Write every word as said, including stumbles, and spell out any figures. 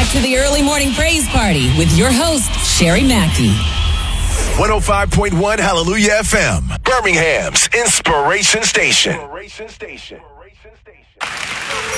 back to the early morning praise party with your host, Sherry Mackey. one oh five point one Hallelujah F M, Birmingham's Inspiration Station.